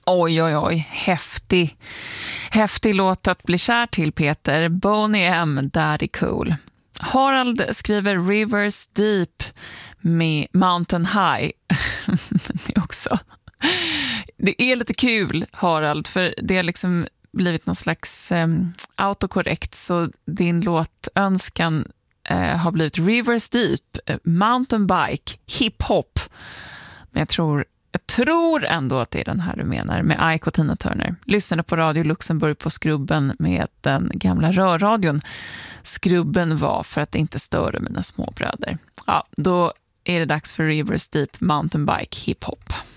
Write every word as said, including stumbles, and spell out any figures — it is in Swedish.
Oj, oj, oj. Häftig. Häftig låt att bli kär till, Peter. Boney M. Daddy Cool. Harald skriver Rivers Deep med Mountain High. det, är också, det är lite kul, Harald, för det har liksom blivit någon slags um, autokorrekt, så din låtönskan uh, har blivit Rivers Deep, uh, Mountain Bike, Hip-Hop. Men jag tror Jag tror ändå att det är den här du menar, med Ike och Tina Turner. Lyssnade på Radio Luxemburg på Skrubben med den gamla rörradion. Skrubben var för att inte störa mina småbröder. Ja, då är det dags för Rivers Deep Mountain Bike Hip Hop.